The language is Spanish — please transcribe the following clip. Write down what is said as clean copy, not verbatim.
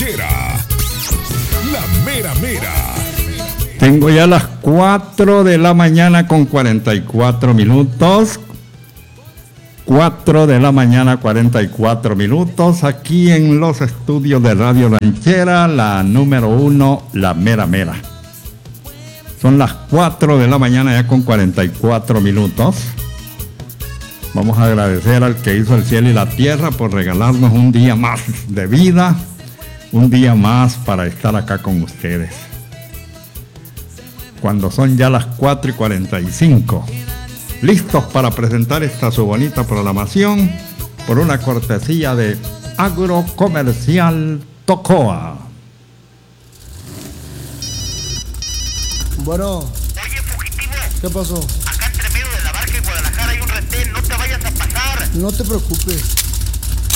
ranchera. La mera mera. Tengo ya las 4 de la mañana con 44 minutos. 4 de la mañana 44 minutos aquí en los estudios de Radio Ranchera, la número 1, la mera mera. Son las 4 de la mañana ya con 44 minutos. Vamos a agradecer al que hizo el cielo y la tierra por regalarnos un día más de vida, un día más para estar acá con ustedes. Cuando son ya las 4 y 45. Listos para presentar esta su bonita programación por una cortesía de Agrocomercial Tocoa. Bueno. Oye, fugitivo. ¿Qué pasó? Acá entre medio de la barca y Guadalajara hay un retén, no te vayas a pasar. No te preocupes.